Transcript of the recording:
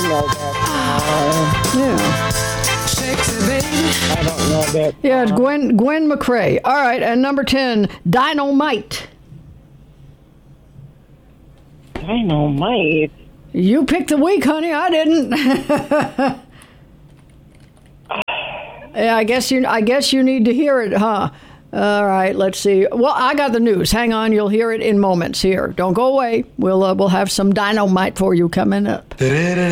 know that. Yeah. I don't know that. Yeah, it's Gwen McCrae. All right, and number 10, Dynamite. Dynamite. You picked the week, honey. I didn't. Yeah, I guess you need to hear it, huh? All right, let's see. Well, I got the news. Hang on, you'll hear it in moments here. Don't go away. We'll have some Dynamite for you coming up.